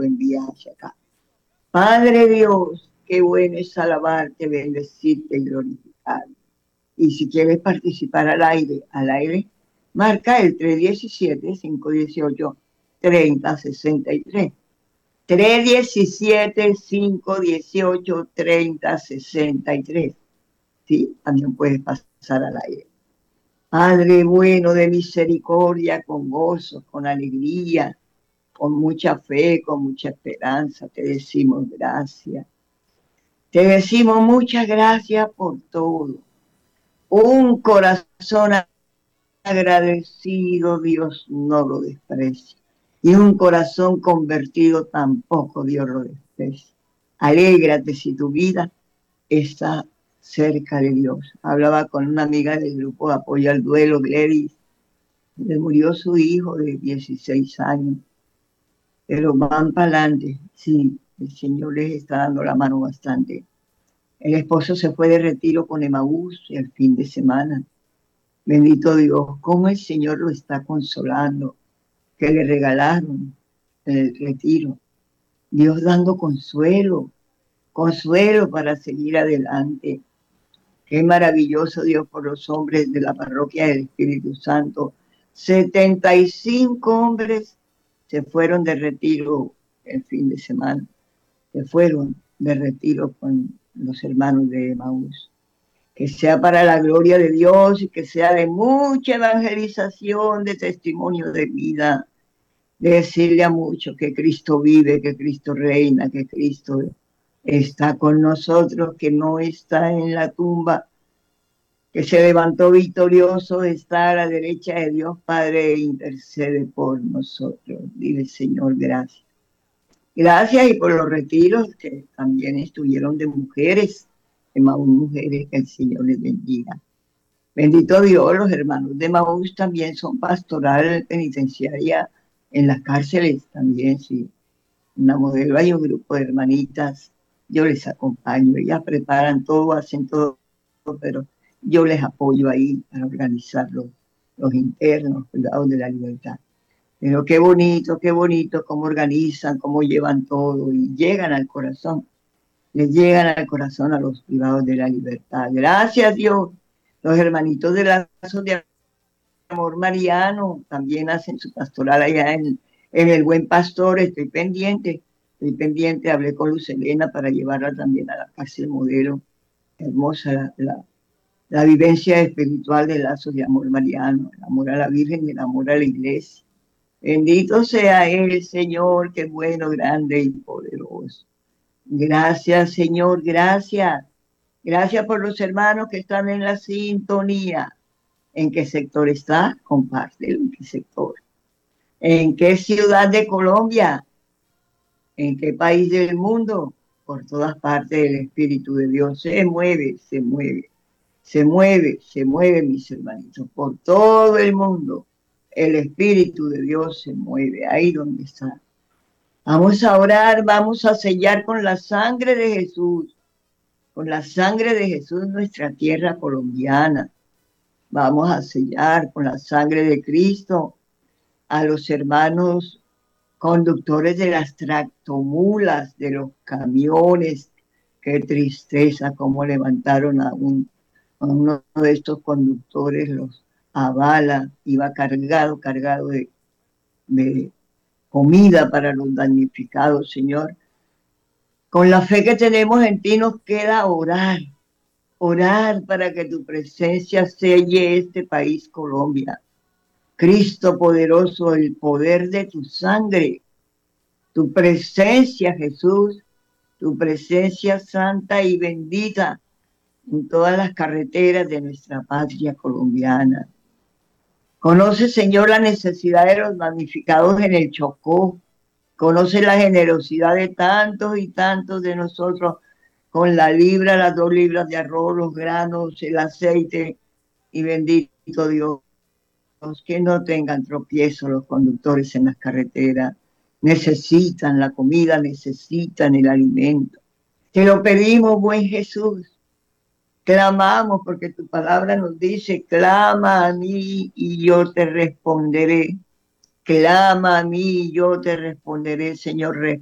lo envía hacia acá. Padre Dios, qué bueno es alabarte, bendecirte y glorificarte. Y si quieres participar al aire, marca el 317-518-3063. 317-518-3063. Sí, también puedes pasar al aire. Padre bueno de misericordia, con gozo, con alegría, con mucha fe, con mucha esperanza, te decimos gracias. Te decimos muchas gracias por todo. Un corazón agradecido, Dios no lo desprecia. Y un corazón convertido tampoco Dios lo desprecia. Alégrate si tu vida está cerca de Dios. Hablaba con una amiga del grupo de apoyo al duelo, Gladys. Le murió su hijo de 16 años. Pero van para adelante. Sí, el Señor les está dando la mano bastante. El esposo se fue de retiro con Emaús el fin de semana. Bendito Dios, cómo el Señor lo está consolando, que le regalaron el retiro. Dios dando consuelo, consuelo para seguir adelante. Qué maravilloso Dios por los hombres de la parroquia del Espíritu Santo. 75 hombres se fueron de retiro el fin de semana. Se fueron de retiro con los hermanos de Emaús. Que sea para la gloria de Dios y que sea de mucha evangelización, de testimonio de vida, de decirle a muchos que Cristo vive, que Cristo reina, que Cristo está con nosotros, que no está en la tumba, que se levantó victorioso, está a la derecha de Dios Padre e intercede por nosotros. Dile, Señor, gracias. Gracias y por los retiros que también estuvieron de mujeres, de más mujeres, que el Señor les bendiga. Bendito Dios, los hermanos de Maús también son pastoral penitenciaria en las cárceles también, sí. Una modelo, hay un grupo de hermanitas, yo les acompaño, ellas preparan todo, hacen todo, pero yo les apoyo ahí para organizar los internos, cuidados de la libertad. Pero qué bonito cómo organizan, cómo llevan todo y llegan al corazón, les llegan al corazón a los privados de la libertad. Gracias Dios. Los hermanitos de Lazos de Amor Mariano también hacen su pastoral allá en el Buen Pastor. Estoy pendiente, hablé con Luz Elena para llevarla también a la cárcel modelo. Hermosa la vivencia espiritual de Lazos de Amor Mariano, el amor a la Virgen y el amor a la Iglesia. Bendito sea Él, Señor, que es bueno, grande y poderoso. Gracias, Señor, gracias. Gracias por los hermanos que están en la sintonía. ¿En qué sector está? Compártelo. ¿En qué sector? ¿En qué ciudad de Colombia? ¿En qué país del mundo? Por todas partes el Espíritu de Dios se mueve, se mueve, se mueve, se mueve, mis hermanitos. Por todo el mundo el Espíritu de Dios se mueve, ahí donde está. Vamos a orar, vamos a sellar con la sangre de Jesús, con la sangre de Jesús nuestra tierra colombiana. Vamos a sellar con la sangre de Cristo a los hermanos conductores de las tractomulas, de los camiones. Qué tristeza cómo levantaron a uno de estos conductores, los avala, iba cargado de comida para los damnificados, Señor. Con la fe que tenemos en ti nos queda orar para que tu presencia selle este país, Colombia. Cristo poderoso, el poder de tu sangre, tu presencia, Jesús, tu presencia santa y bendita en todas las carreteras de nuestra patria colombiana. Conoce, Señor, la necesidad de los damnificados en el Chocó. Conoce la generosidad de tantos y tantos de nosotros con la libra, las 2 libras de arroz, los granos, el aceite. Y bendito Dios, que no tengan tropiezo los conductores en las carreteras. Necesitan la comida, necesitan el alimento. Te lo pedimos, buen Jesús. Clamamos porque tu palabra nos dice, clama a mí y yo te responderé. Clama a mí y yo te responderé, Señor.